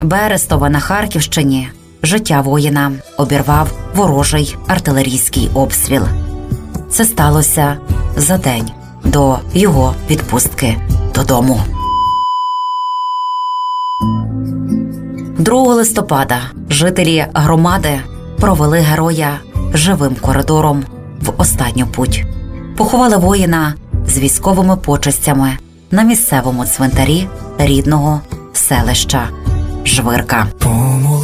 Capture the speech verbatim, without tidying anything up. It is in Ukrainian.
Берестова на Харківщині життя воїна обірвав ворожий артилерійський обстріл. Це сталося за день до його відпустки додому. другого листопада жителі громади провели героя живим коридором в останню путь. Поховали воїна з військовими почестями на місцевому цвинтарі рідного селища Жвирка.